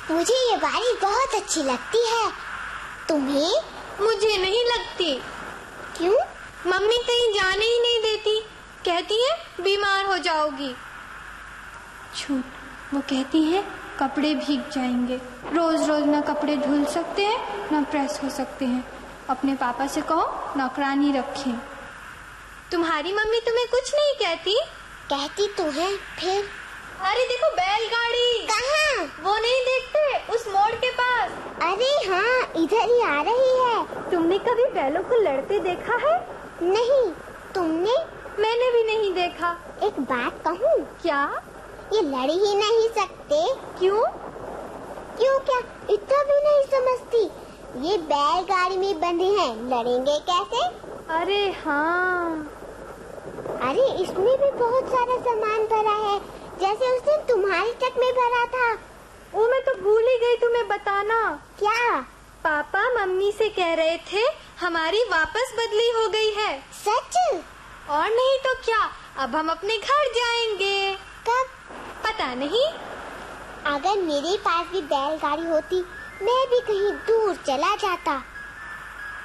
मुझे ये बारिश बहुत अच्छी लगती है। तुम्हें? मुझे नहीं लगती। क्यों? मम्मी कहीं जाने ही नहीं देती, कहती है बीमार हो जाओगी। झूठ, वो कहती है कपड़े भीग जाएंगे। रोज रोज ना कपड़े धुल सकते हैं ना प्रेस हो सकते हैं। अपने पापा से कहो नौकरानी रखें। तुम्हारी मम्मी तुम्हें कुछ नहीं कहती? कहती तो है। फिर? अरे देखो बैलगाड़ी। कहाँ? वो नहीं देखते, उस मोड़ के पास। अरे हाँ, इधर ही आ रही है। तुमने कभी बैलों को लड़ते देखा है? नहीं। तुमने? मैंने भी नहीं देखा। एक बात कहूँ? क्या? ये लड़ ही नहीं सकते। क्यों? क्यों क्या? इतना भी नहीं समझती। ये बैलगाड़ी में बंधे हैं, लड़ेंगे कैसे? अरे हाँ। अरे इसमें भी बहुत सारा सामान भरा है, जैसे उस दिन तुम्हारे ट्रक में भरा था। वो मैं तो भूल ही गई तुम्हें बताना। क्या? पापा मम्मी से कह रहे थे हमारी वापस बदली हो गई है। सच? और नहीं तो क्या, अब हम अपने घर जाएंगे। कब? पता नहीं। अगर मेरे पास भी बैलगाड़ी होती, मैं भी कहीं दूर चला जाता।